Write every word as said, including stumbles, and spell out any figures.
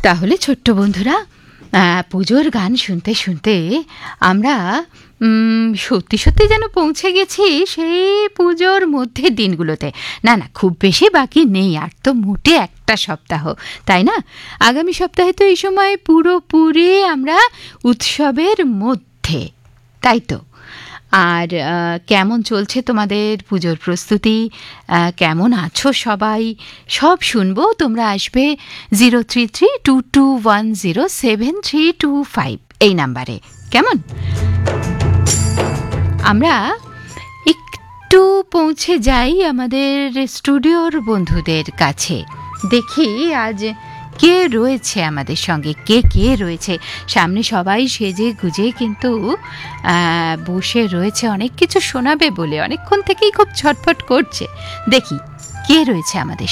তাহলে ছোট্ট বন্ধুরা, পুজোর গান শুনতে শুনতে আমরা সত্যি সত্যি যেন পৌঁছে গেছি সেই পুজোর মধ্যে দিনগুলোতে। না না, খুব বেশি বাকি নেই, আর তো মোটে একটা সপ্তাহ, তাই না? আগামী সপ্তাহে তো এই সময় পুরোপুরি আমরা উৎসবের মধ্যে, তাই তো? আর কেমন চলছে তোমাদের পুজোর প্রস্তুতি, কেমন আছো সবাই, সব শুনবো। তোমরা আসবে zero three three two two one zero seven three two five এই নাম্বারে, কেমন? আমরা একটু পৌঁছে যাই আমাদের স্টুডিওর বন্ধুদের কাছে, দেখি আজ কে রয়েছে আমাদের সঙ্গে, কে কে রয়েছে সামনে। সবাই সেজে গুজে কিন্তু বসে রয়েছে, অনেক কিছু শোনাবে বলে অনেকক্ষণ থেকেই খুব ছটফট করছে। দেখি কে রয়েছে আমাদের